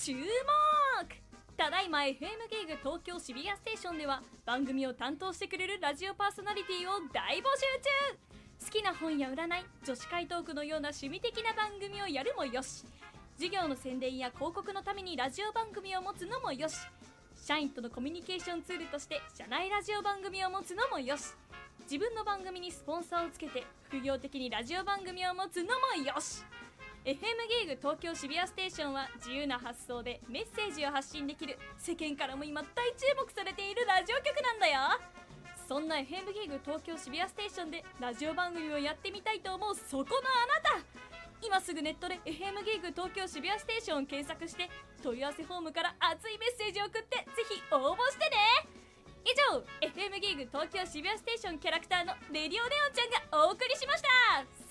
注目。ただいま FM ゲイグ東京渋谷ステーションでは番組を担当してくれるラジオパーソナリティを大募集中。好きな本や占い、女子会トークのような趣味的な番組をやるもよし、授業の宣伝や広告のためにラジオ番組を持つのもよし、社員とのコミュニケーションツールとして社内ラジオ番組を持つのもよし、自分の番組にスポンサーをつけて副業的にラジオ番組を持つのもよし。 FM ゲイグ東京渋谷ステーションは自由な発想でメッセージを発信できる、世間からも今大注目されているラジオ局なんだよ。そんな FM ゲイグ東京渋谷ステーションでラジオ番組をやってみたいと思うそこのあなた、今すぐネットで FM ゲイグ東京渋谷ステーションを検索して問い合わせフォームから熱いメッセージを送ってぜひ応募してね。以上 FM ゲイグ東京渋谷ステーションキャラクターのレディオネオンちゃんがお送りしました。